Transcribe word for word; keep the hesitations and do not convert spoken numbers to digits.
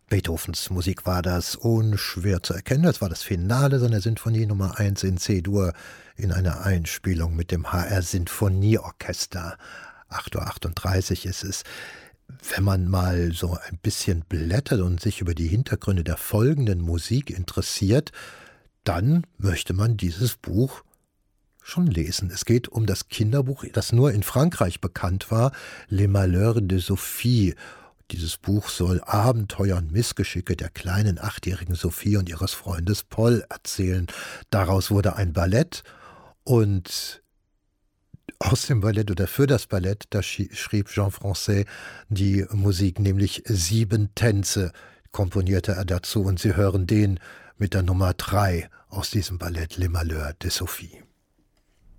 Beethovens Musik war das, unschwer zu erkennen. Das war das Finale seiner Sinfonie Nummer eins in C-Dur in einer Einspielung mit dem H R Sinfonieorchester. acht Uhr achtunddreißig ist es. Wenn man mal so ein bisschen blättert und sich über die Hintergründe der folgenden Musik interessiert, dann möchte man dieses Buch schon lesen. Es geht um das Kinderbuch, das nur in Frankreich bekannt war, Les Malheurs de Sophie. Dieses Buch soll Abenteuer und Missgeschicke der kleinen achtjährigen Sophie und ihres Freundes Paul erzählen. Daraus wurde ein Ballett und aus dem Ballett oder für das Ballett, da schrieb Jean Francais die Musik, nämlich sieben Tänze komponierte er dazu und Sie hören den mit der Nummer drei aus diesem Ballett Les Malheurs de Sophie.